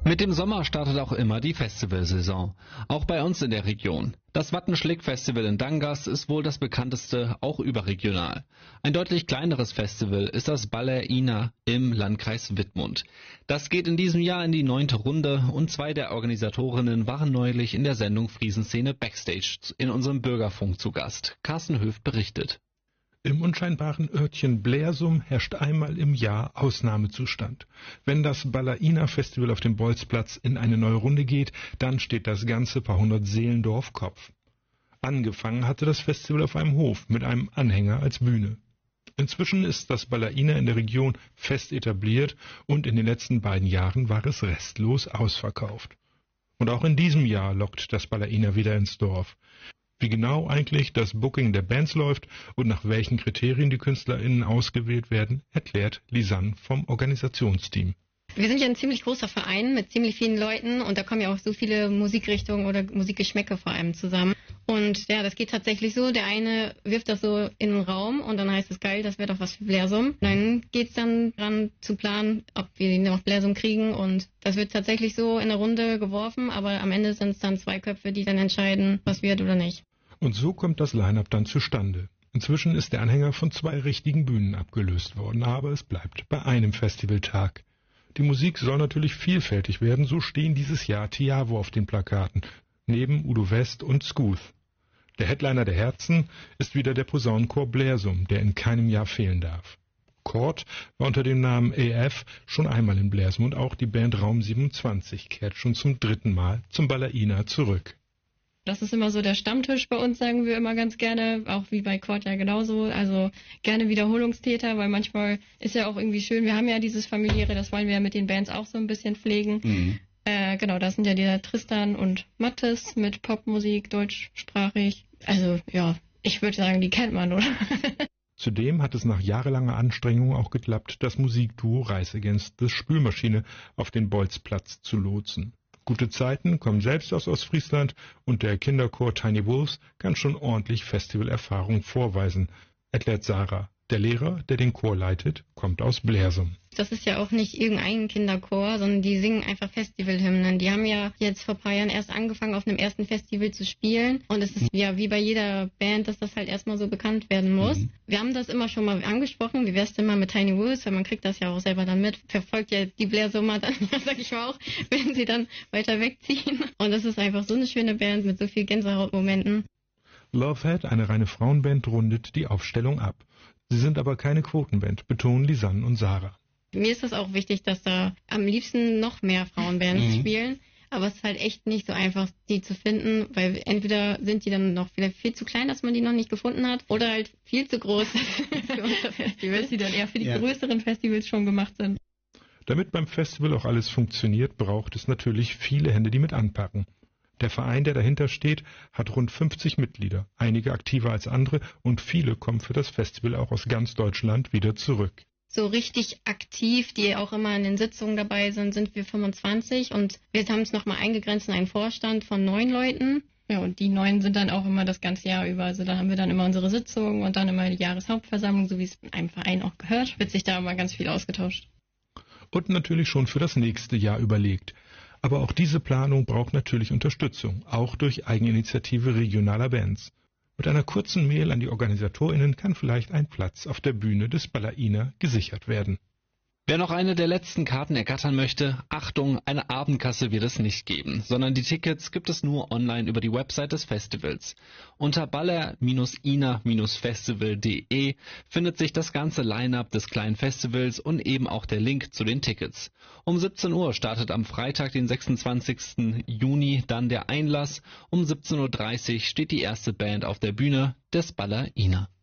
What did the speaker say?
Mit dem Sommer startet auch immer die Festivalsaison, auch bei uns in der Region. Das Wattenschlick-Festival in Dangas ist wohl das bekannteste, auch überregional. Ein deutlich kleineres Festival ist das Balaina im Landkreis Wittmund. Das geht in diesem Jahr in die 9. Runde und 2 der Organisatorinnen waren neulich in der Sendung Friesenszene Backstage in unserem Bürgerfunk zu Gast. Carsten Höft berichtet. Im unscheinbaren Örtchen Blersum herrscht einmal im Jahr Ausnahmezustand. Wenn das Balaina-Festival auf dem Bolzplatz in eine neue Runde geht, dann steht das ganze paar hundert Seelendorf Kopf. Angefangen hatte das Festival auf einem Hof mit einem Anhänger als Bühne. Inzwischen ist das Balaina in der Region fest etabliert und in den letzten beiden Jahren war es restlos ausverkauft. Und auch in diesem Jahr lockt das Balaina wieder ins Dorf. Wie genau eigentlich das Booking der Bands läuft und nach welchen Kriterien die KünstlerInnen ausgewählt werden, erklärt Lisanne vom Organisationsteam. Wir sind ja ein ziemlich großer Verein mit ziemlich vielen Leuten und da kommen ja auch so viele Musikrichtungen oder Musikgeschmäcke vor allem zusammen. Und ja, das geht tatsächlich so, der eine wirft das so in den Raum und dann heißt es geil, das wäre doch was für Blersum. Dann geht's dann dran zu planen, ob wir noch Blersum kriegen und das wird tatsächlich so in der Runde geworfen, aber am Ende sind es dann 2 Köpfe, die dann entscheiden, was wird oder nicht. Und so kommt das Line-Up dann zustande. Inzwischen ist der Anhänger von 2 richtigen Bühnen abgelöst worden, aber es bleibt bei einem Festivaltag. Die Musik soll natürlich vielfältig werden, so stehen dieses Jahr Tiavo auf den Plakaten, neben Udo West und Skooth. Der Headliner der Herzen ist wieder der Posaunenchor Blersum, der in keinem Jahr fehlen darf. Kord war unter dem Namen AF schon einmal in Blersum und auch die Band Raum 27 kehrt schon zum 3. Mal zum Balaina zurück. Das ist immer so der Stammtisch bei uns, sagen wir immer ganz gerne, auch wie bei Kord ja genauso, also gerne Wiederholungstäter, weil manchmal ist ja auch irgendwie schön, wir haben ja dieses Familiäre, das wollen wir ja mit den Bands auch so ein bisschen pflegen. Genau, das sind ja der Tristan und Mathis mit Popmusik, deutschsprachig, also ja, ich würde sagen, die kennt man, oder? Zudem hat es nach jahrelanger Anstrengung auch geklappt, das Musikduo Rise Against the Spülmaschine auf den Bolzplatz zu lotsen. Gute Zeiten kommen selbst aus Ostfriesland und der Kinderchor Tiny Wolves kann schon ordentlich Festivalerfahrung vorweisen, erklärt Sarah. Der Lehrer, der den Chor leitet, kommt aus Blersum. Das ist ja auch nicht irgendein Kinderchor, sondern die singen einfach Festivalhymnen. Die haben ja jetzt vor ein paar Jahren erst angefangen, auf einem ersten Festival zu spielen. Und es ist ja wie bei jeder Band, dass das halt erstmal so bekannt werden muss. Wir haben das immer schon mal angesprochen. Wie wär's denn mal mit Tiny Wolves? Weil man kriegt das ja auch selber dann mit. Verfolgt ja die Blersumer dann, sag ich mal auch, wenn sie dann weiter wegziehen. Und das ist einfach so eine schöne Band mit so viel Gänsehautmomenten. Lovehead, eine reine Frauenband, rundet die Aufstellung ab. Sie sind aber keine Quotenband, betonen Lisanne und Sarah. Mir ist das auch wichtig, dass da am liebsten noch mehr Frauenbands spielen. Aber es ist halt echt nicht so einfach, die zu finden, weil entweder sind die dann noch vielleicht viel zu klein, dass man die noch nicht gefunden hat, oder halt viel zu groß für unsere Festivals, die dann eher für die größeren Festivals schon gemacht sind. Damit beim Festival auch alles funktioniert, braucht es natürlich viele Hände, die mit anpacken. Der Verein, der dahinter steht, hat rund 50 Mitglieder, einige aktiver als andere und viele kommen für das Festival auch aus ganz Deutschland wieder zurück. So richtig aktiv, die auch immer in den Sitzungen dabei sind wir 25 und wir haben es nochmal eingegrenzt in einen Vorstand von 9 Leuten. Ja, und die 9 sind dann auch immer das ganze Jahr über. Also da haben wir dann immer unsere Sitzungen und dann immer die Jahreshauptversammlung, so wie es in einem Verein auch gehört, wird sich da immer ganz viel ausgetauscht. Und natürlich schon für das nächste Jahr überlegt. Aber auch diese Planung braucht natürlich Unterstützung, auch durch Eigeninitiative regionaler Bands. Mit einer kurzen Mail an die OrganisatorInnen kann vielleicht ein Platz auf der Bühne des Balaina gesichert werden. Wer noch eine der letzten Karten ergattern möchte, Achtung, eine Abendkasse wird es nicht geben, sondern die Tickets gibt es nur online über die Website des Festivals. Unter baller-ina-festival.de findet sich das ganze Line-Up des kleinen Festivals und eben auch der Link zu den Tickets. Um 17 Uhr startet am Freitag, den 26. Juni, dann der Einlass. Um 17:30 Uhr steht die erste Band auf der Bühne des Balaina.